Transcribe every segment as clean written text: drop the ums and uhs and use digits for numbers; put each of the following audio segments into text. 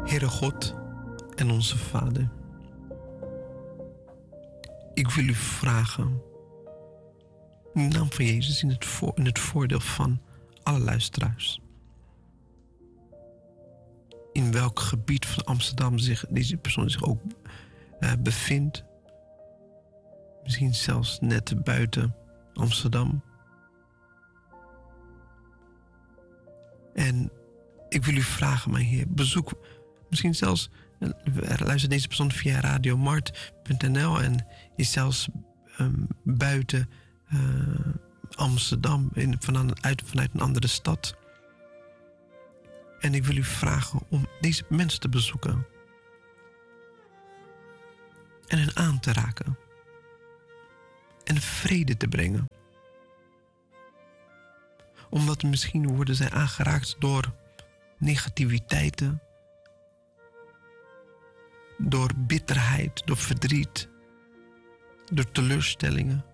Heere God en onze Vader, ik wil u vragen, in de naam van Jezus, in het voordeel van alle luisteraars, in welk gebied van Amsterdam deze persoon zich ook bevindt, misschien zelfs net buiten Amsterdam. En ik wil u vragen, mijn Heer, bezoek misschien zelfs, luistert deze persoon via radiomart.nl en is zelfs buiten Amsterdam, vanuit een andere stad. En ik wil u vragen om deze mensen te bezoeken en hen aan te raken en vrede te brengen. Omdat misschien worden zij aangeraakt door negativiteiten, door bitterheid, door verdriet, door teleurstellingen,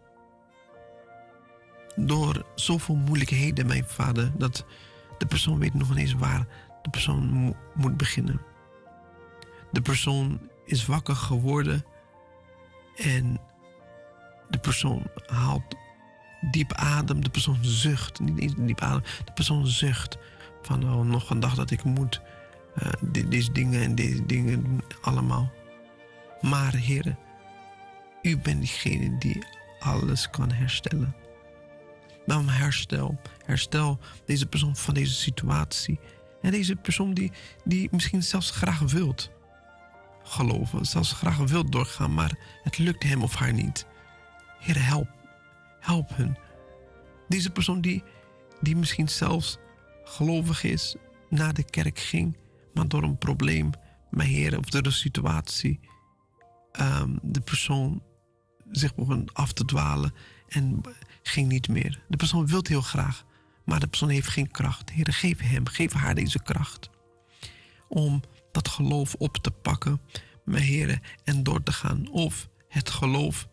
door zoveel moeilijkheden, mijn Vader, dat de persoon weet nog niet eens waar de persoon moet beginnen. De persoon is wakker geworden en de persoon haalt diep adem. De persoon zucht, niet eens diep adem. De persoon zucht van nog een dag dat ik moet deze dingen en deze dingen doen allemaal. Maar Heere, u bent diegene die alles kan herstellen. Daarom herstel deze persoon van deze situatie. En deze persoon die misschien zelfs graag wilt geloven, zelfs graag wilt doorgaan, maar het lukt hem of haar niet. Heer, help hun. Deze persoon die misschien zelfs gelovig is, naar de kerk ging, maar door een probleem, mijn Heer, of door een situatie, de persoon zich begon af te dwalen en ging niet meer. De persoon wil heel graag, maar de persoon heeft geen kracht. Heer, geef haar deze kracht om dat geloof op te pakken, mijn Heer, en door te gaan. Of het geloof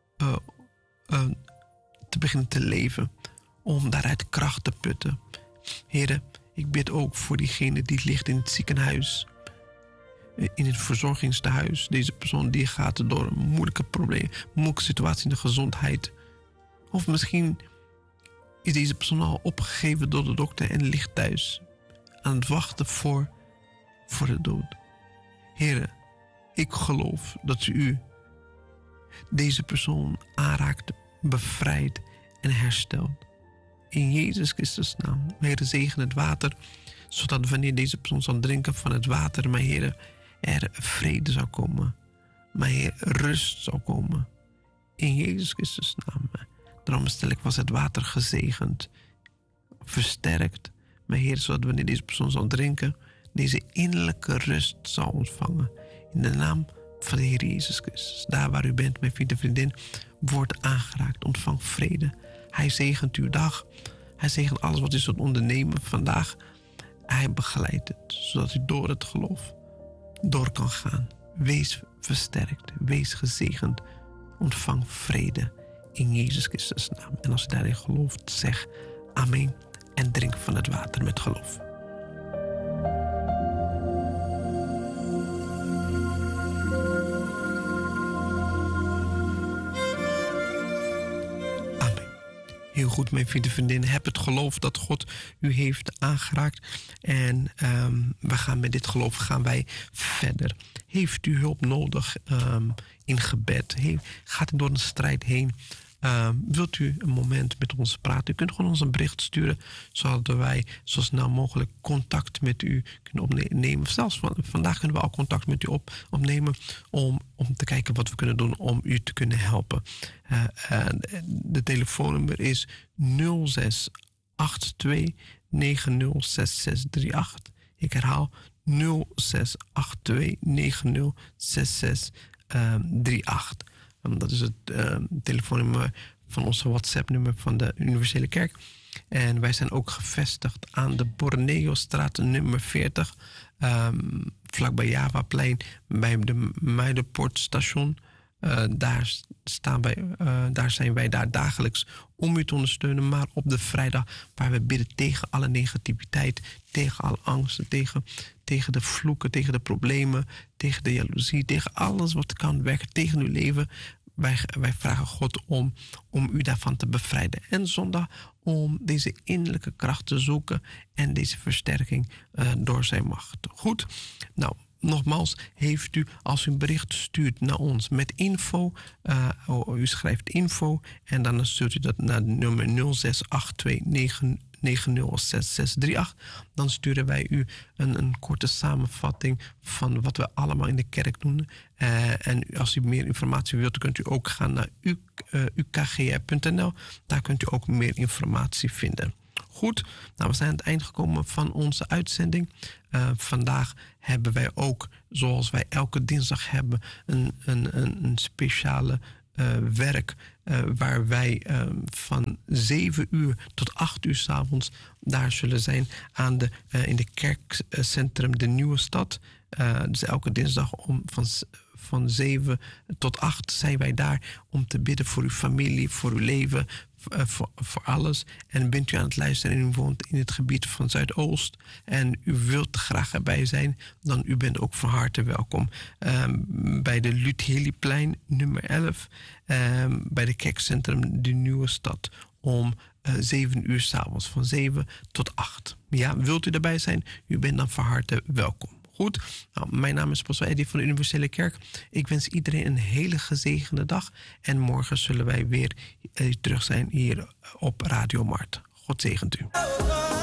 te beginnen te leven, om daaruit kracht te putten. Heer, ik bid ook voor diegene die ligt in het ziekenhuis, in het verzorgingstehuis. Deze persoon die gaat door een moeilijke situatie in de gezondheid. Of misschien is deze persoon al opgegeven door de dokter en ligt thuis aan het wachten voor de dood. Heer, ik geloof dat u deze persoon aanraakt, bevrijdt en herstelt. In Jezus Christus' naam. Heer, zegen het water, zodat wanneer deze persoon zal drinken van het water, mijn Heer, er vrede zal komen. Mijn Heer, rust zal komen. In Jezus Christus' naam. Daarom stel ik was het water gezegend, versterkt, mijn Heer, zodat wanneer deze persoon zal drinken, deze innerlijke rust zal ontvangen. In de naam van de Heer Jezus Christus. Daar waar u bent, mijn vriend en vriendin, wordt aangeraakt. Ontvang vrede. Hij zegent uw dag. Hij zegent alles wat u zult ondernemen vandaag. Hij begeleidt het, zodat u door het geloof door kan gaan. Wees versterkt. Wees gezegend. Ontvang vrede in Jezus Christus' naam. En als u daarin gelooft, zeg amen en drink van het water met geloof. Heel goed, mijn vrienden en vriendinnen. Heb het geloof dat God u heeft aangeraakt. En we gaan met dit geloof verder. Heeft u hulp nodig in gebed? Gaat u door een strijd heen? Wilt u een moment met ons praten? U kunt gewoon ons een bericht sturen, zodat wij zo snel mogelijk contact met u kunnen opnemen. Zelfs vandaag kunnen we al contact met u opnemen om te kijken wat we kunnen doen om u te kunnen helpen. De telefoonnummer is 0682 906638. Ik herhaal 0682 906638. Dat is het telefoonnummer van onze WhatsApp-nummer van de Universele Kerk. En wij zijn ook gevestigd aan de Borneo-straat nummer 40. Vlakbij Javaplein, bij de Muiderpoortstation. Daar zijn wij daar dagelijks om u te ondersteunen. Maar op de vrijdag waar we bidden tegen alle negativiteit, tegen alle angsten, tegen de vloeken, tegen de problemen, tegen de jaloezie, tegen alles wat kan werken tegen uw leven. Wij vragen God om u daarvan te bevrijden. En zondag om deze innerlijke kracht te zoeken en deze versterking door zijn macht. Goed, nou, nogmaals, heeft u, als u een bericht stuurt naar ons met info, u schrijft info en dan stuurt u dat naar de nummer 0682906638. Dan sturen wij u een korte samenvatting van wat we allemaal in de kerk doen. En als u meer informatie wilt, dan kunt u ook gaan naar ukgr.nl. Daar kunt u ook meer informatie vinden. Goed, nou, we zijn aan het eind gekomen van onze uitzending. Vandaag hebben wij ook, zoals wij elke dinsdag hebben, een speciale werk waar wij van 7 uur tot 8 uur 's avonds daar zullen zijn in de kerkcentrum De Nieuwe Stad. Dus elke dinsdag van 7 tot 8 zijn wij daar om te bidden voor uw familie, voor uw leven, voor alles. En bent u aan het luisteren en u woont in het gebied van Zuidoost en u wilt graag erbij zijn, dan u bent ook van harte welkom. Bij de Luthelieplein nummer 11, bij de kerkcentrum De Nieuwe Stad om 7 uur 's avonds, van 7 tot 8. Ja, wilt u erbij zijn? U bent dan van harte welkom. Goed, nou, mijn naam is Pastor Eddie van de Universele Kerk. Ik wens iedereen een hele gezegende dag. En morgen zullen wij weer terug zijn hier op Radio Mart. God zegent u.